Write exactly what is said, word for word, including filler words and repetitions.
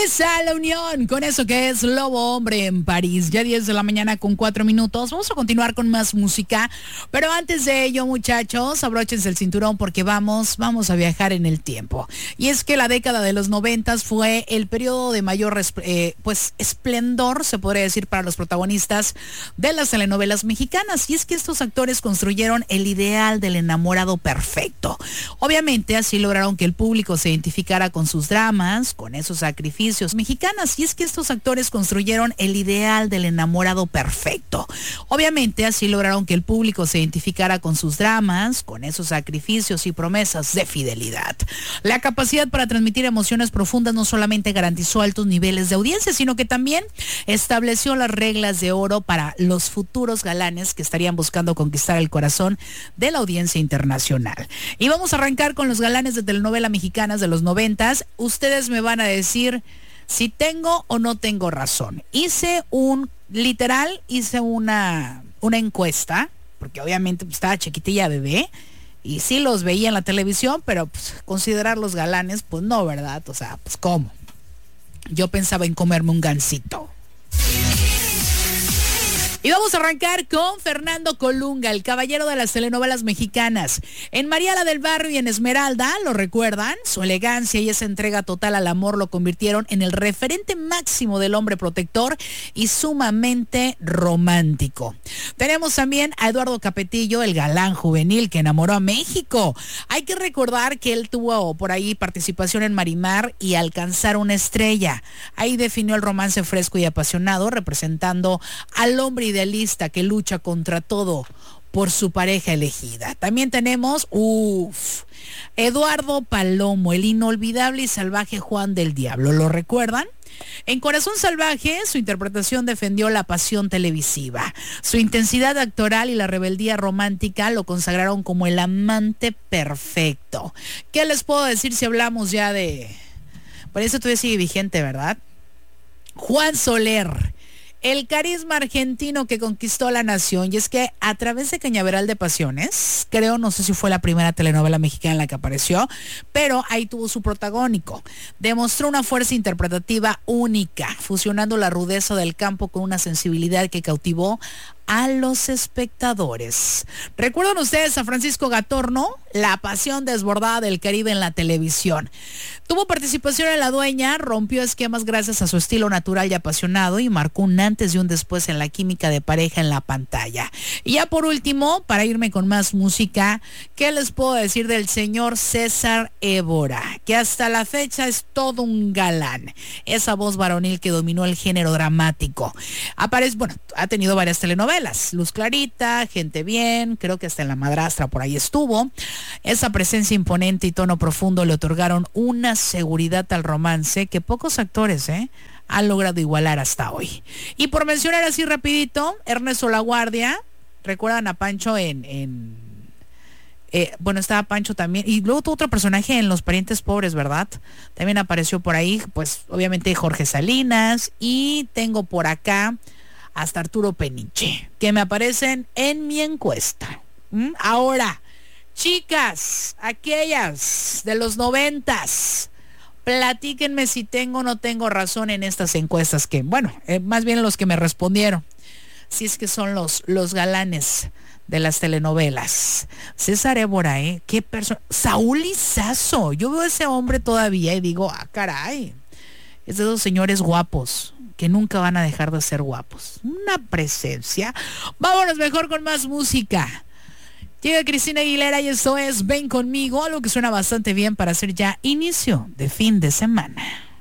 Esa la unión con eso que es Lobo Hombre en París. Ya diez de la mañana con cuatro minutos. Vamos a continuar con más música. Pero antes de ello, muchachos, abróchense el cinturón porque vamos, vamos a viajar en el tiempo. Y es que la década de los noventas fue el periodo de mayor eh, pues esplendor, se podría decir, para los protagonistas de las telenovelas mexicanas. Y es que estos actores construyeron el ideal del enamorado perfecto. Obviamente así lograron que el público se identificara con sus dramas, con esos sacrificios mexicanas, y es que estos actores construyeron el ideal del enamorado perfecto. Obviamente así lograron que el público se identificara con sus dramas, con esos sacrificios y promesas de fidelidad. La capacidad para transmitir emociones profundas no solamente garantizó altos niveles de audiencia, sino que también estableció las reglas de oro para los futuros galanes que estarían buscando conquistar el corazón de la audiencia internacional. Y vamos a arrancar con los galanes de telenovela mexicanas de los noventas. Ustedes me van a decir si tengo o no tengo razón. Hice un, literal, hice una, una encuesta, porque obviamente pues, estaba chiquitilla bebé, y sí los veía en la televisión, pero pues, considerar los galanes, pues no, ¿verdad? O sea, pues ¿cómo? Yo pensaba en comerme un gansito. Y vamos a arrancar con Fernando Colunga, el caballero de las telenovelas mexicanas. En María la del Barrio y en Esmeralda, ¿lo recuerdan? Su elegancia y esa entrega total al amor lo convirtieron en el referente máximo del hombre protector y sumamente romántico. Tenemos también a Eduardo Capetillo, el galán juvenil que enamoró a México. Hay que recordar que él tuvo por ahí participación en Marimar y Alcanzar una estrella. Ahí definió el romance fresco y apasionado, representando al hombre idealista que lucha contra todo por su pareja elegida. También tenemos, uff, Eduardo Palomo, el inolvidable y salvaje Juan del Diablo. ¿Lo recuerdan? En Corazón Salvaje, su interpretación defendió la pasión televisiva. Su intensidad actoral y la rebeldía romántica lo consagraron como el amante perfecto. ¿Qué les puedo decir si hablamos ya de... Por eso todavía sigue vigente, ¿verdad? Juan Soler, el carisma argentino que conquistó la nación. Y es que a través de Cañaveral de Pasiones, creo, no sé si fue la primera telenovela mexicana en la que apareció, pero ahí tuvo su protagónico. Demostró una fuerza interpretativa única, fusionando la rudeza del campo con una sensibilidad que cautivó a los espectadores. ¿Recuerdan ustedes a Francisco Gatorno? La pasión desbordada del Caribe en la televisión. Tuvo participación en La Dueña, rompió esquemas gracias a su estilo natural y apasionado y marcó un antes y un después en la química de pareja en la pantalla. Y ya por último, para irme con más música, ¿qué les puedo decir del señor César Évora? Que hasta la fecha es todo un galán. Esa voz varonil que dominó el género dramático. Aparece, bueno, ha tenido varias telenovelas. Luz Clarita, Gente Bien, creo que hasta en La Madrastra por ahí estuvo. Esa presencia imponente y tono profundo le otorgaron una seguridad al romance que pocos actores ¿eh? han logrado igualar hasta hoy. Y por mencionar así rapidito, Ernesto Laguardia, recuerdan a Pancho en... en eh, bueno, estaba Pancho también, y luego tuvo otro personaje en Los Parientes Pobres, ¿verdad? También apareció por ahí, pues obviamente Jorge Salinas, y tengo por acá hasta Arturo Peniche, que me aparecen en mi encuesta. ¿Mm? Ahora, chicas, aquellas de los noventas, platíquenme si tengo o no tengo razón en estas encuestas, que, bueno, eh, más bien los que me respondieron, si es que son los, los galanes de las telenovelas. César Évora, ¿eh? ¿Qué persona? Saúl Lizazo, yo veo a ese hombre todavía y digo, ah, caray, es de esos señores guapos que nunca van a dejar de ser guapos. Una presencia. Vámonos mejor con más música. Llega Cristina Aguilera y esto es Ven Conmigo, algo que suena bastante bien para hacer ya inicio de fin de semana.